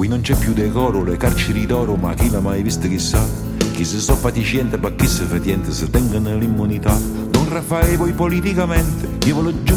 Qui non c'è più decoro, le carceri d'oro, ma chi l'ha mai visto chissà? Chi si so fatiscente, ma chi si fatiente, se tengono l'immunità. Don Raffaele poi politicamente, io ve lo giuro